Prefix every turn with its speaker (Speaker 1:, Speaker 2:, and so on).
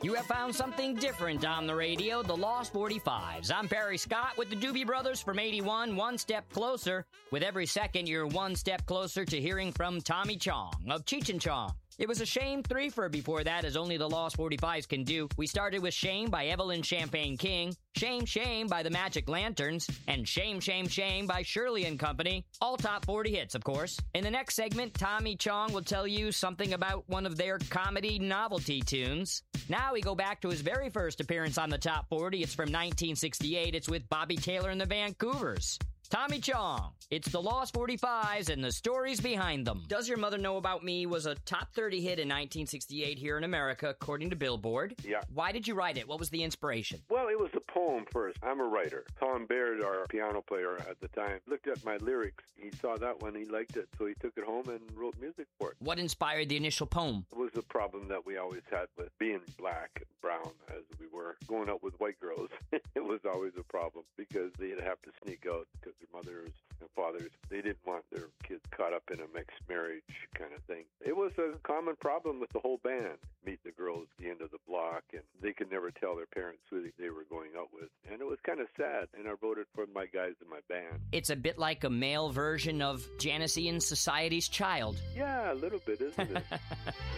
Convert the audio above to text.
Speaker 1: You have found something different on the radio, the Lost 45s. I'm Barry Scott with the Doobie Brothers from 81, one step closer. With every second, you're one step closer to hearing from Tommy Chong of Cheech and Chong. It was a Shame threefer before that, as only the Lost 45s can do. We started with Shame by Evelyn Champagne King, Shame, Shame by the Magic Lanterns, and Shame, Shame, Shame by Shirley and Company. All top 40 hits, of course. In the next segment, Tommy Chong will tell you something about one of their comedy novelty tunes. Now we go back to his very first appearance on the top 40. It's from 1968. It's with Bobby Taylor and the Vancouvers. Tommy Chong. It's the Lost 45s and the stories behind them. Does Your Mother Know About Me was a top 30 hit in 1968 here in America, according to Billboard.
Speaker 2: Yeah.
Speaker 1: Why did you write it? What was the inspiration?
Speaker 2: Well, it was a poem first. I'm a writer. Tom Baird, our piano player at the time, looked at my lyrics. He saw that one. He liked it, so he took it home and wrote music for it.
Speaker 1: What inspired the initial poem?
Speaker 2: It was a problem that we always had with being black, brown, as we were, going out with white girls. It was always a problem because they'd have to sneak out because their mothers and fathers, they didn't want their kids caught up in a mixed marriage kind of thing. It was a common problem with the whole band. Meet the girls at the end of the block, and they could never tell their parents who they were going out with. And it was kind of sad, and I wrote it for my guys in my band.
Speaker 1: It's a bit like a male version of Janis Ian Society's Child.
Speaker 2: Yeah, a little bit, isn't it?